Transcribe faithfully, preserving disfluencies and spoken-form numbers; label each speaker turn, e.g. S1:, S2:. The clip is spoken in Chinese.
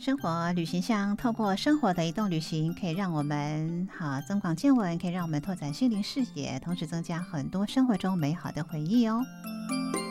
S1: 生活旅行箱透过生活的移动旅行，可以让我们好增广见闻，可以让我们拓展心灵视野，同时增加很多生活中美好的回忆哦。